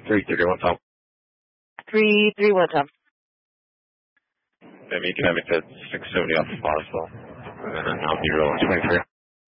331 Tom. 331 Tom. Maybe you can have me at 670 off the possible. And then I'll be rolling 23.